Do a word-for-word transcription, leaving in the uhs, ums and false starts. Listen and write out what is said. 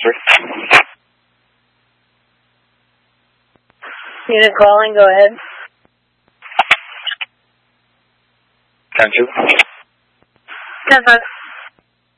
three. Unit calling, go ahead. ten two. ten five.